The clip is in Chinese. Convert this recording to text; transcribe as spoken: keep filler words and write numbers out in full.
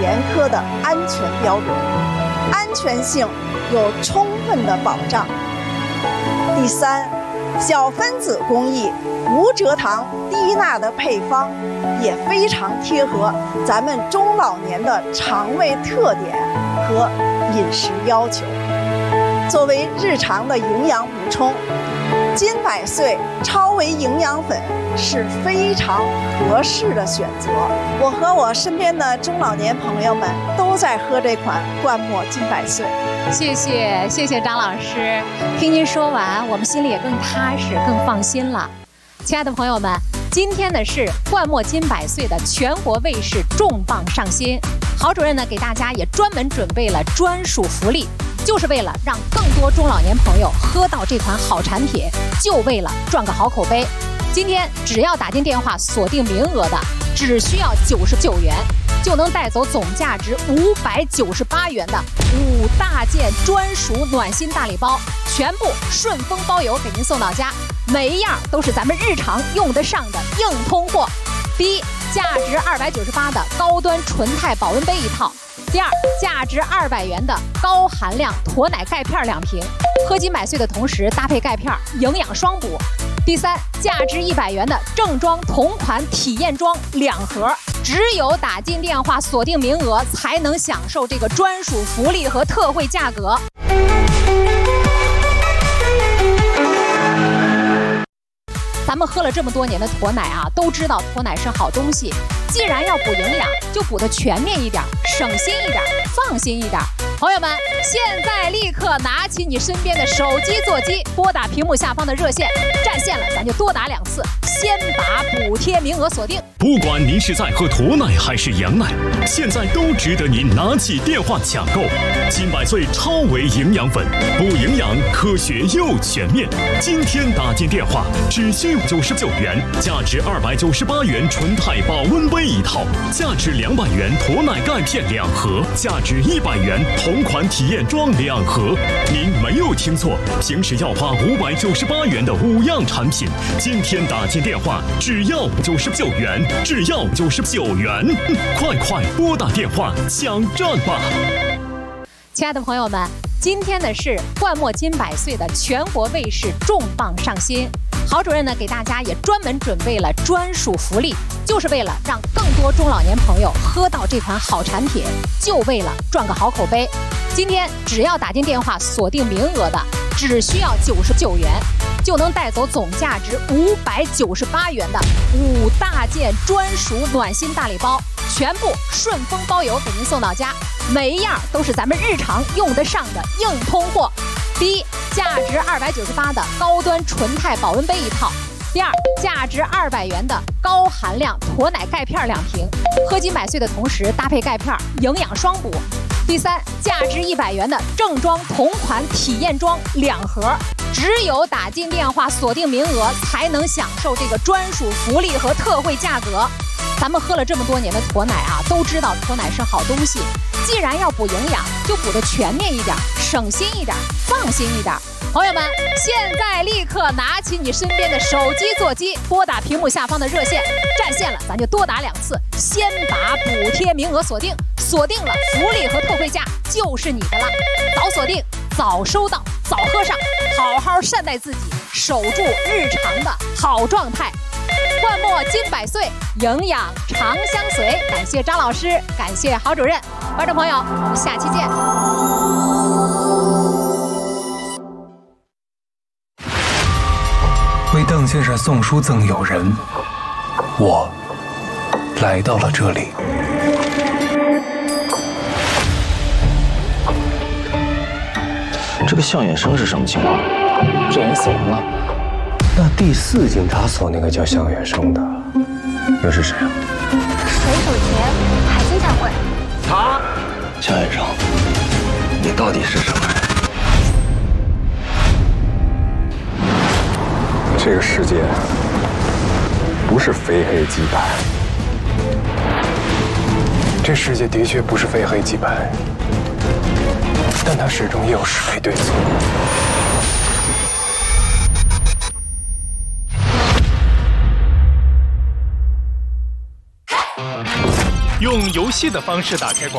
严苛的安全标准，安全性有充分的保障。第三，小分子工艺无蔗糖低钠的配方也非常贴合咱们中老年的肠胃特点和饮食要求。作为日常的营养补充，金百岁超维营养粉是非常合适的选择。我和我身边的中老年朋友们都在喝这款冠末金百岁。 谢谢谢谢张老师，听您说完，我们心里也更踏实、更放心了。亲爱的朋友们，今天呢是冠末金百岁的全国卫士重磅上新，郝主任呢给大家也专门准备了专属福利，就是为了让更多中老年朋友喝到这款好产品，就为了赚个好口碑。今天只要打进电话锁定名额的，只需要九十九元，就能带走总价值五百九十八元的五大件专属暖心大礼包，全部顺丰包邮给您送到家，每一样都是咱们日常用得上的硬通货。第一，价值二百九十八的高端纯钛保温杯一套；第二，价值二百元的高含量驼奶钙片两瓶，喝金百岁的同时搭配钙片，营养双补；第三，价值一百元的正装同款体验装两盒。只有打进电话锁定名额，才能享受这个专属福利和特惠价格。咱们喝了这么多年的驼奶啊，都知道驼奶是好东西。既然要补营养，就补得全面一点，省心一点，放心一点。朋友们，现在立刻拿起你身边的手机座机，拨打屏幕下方的热线，占线了咱就多打两次，先把补贴名额锁定。 不管您是在喝驼奶还是羊奶，现在都值得您拿起电话抢购。金百岁超维营养粉，补营养科学又全面。今天打进电话只需九十九元，价值二百九十八元纯钛保温杯一套，价值两百元驼奶钙片两盒，价值一百元同款体验装两盒。您没有听错，平时要花五百九十八元的五样产品，今天打进电话只要九十九元，只要九十九元，快快拨打电话抢占吧！ 亲爱的朋友们，今天呢是冠末金百岁的全国卫士重磅上新，郝主任呢给大家也专门准备了专属福利，就是为了让更多中老年朋友喝到这款好产品，就为了赚个好口碑。今天只要打进电话锁定名额的，只需要九十九元，就能带走总价值五百九十八元的五大件专属暖心大礼包，全部顺丰包邮给您送到家，每一样都是咱们日常用得上的硬通货。第一，价值二百九十八的高端纯钛保温杯一套；第二，价值二百元的高含量驼奶钙片两瓶，喝金百岁的同时搭配钙片，营养双补；第三，价值一百元的正装同款体验装两盒。只有打进电话锁定名额，才能享受这个专属福利和特惠价格。咱们喝了这么多年的驼奶啊，都知道驼奶是好东西。既然要补营养，就补得全面一点，省心一点，放心一点。朋友们，现在立刻拿起你身边的手机座机，拨打屏幕下方的热线，占线了咱就多打两次，先把补贴名额锁定，锁定了福利和特惠价就是你的了。早锁定，早收到，早喝上，好好善待自己，守住日常的好状态。冠末金百岁，营养常相随。感谢张老师，感谢郝主任。观众朋友，我们下期见。 为邓先生送书赠友人，我来到了这里。 这个向远生是什么情况？这人死亡了？ 那第四警察所那个叫向远生的，又是谁啊？ 水手节海星展会。 他，向远生，你到底是什么人？ 这个世界不是非黑即白，这世界的确不是非黑即白，但它始终也有是非对错。 用游戏的方式打开广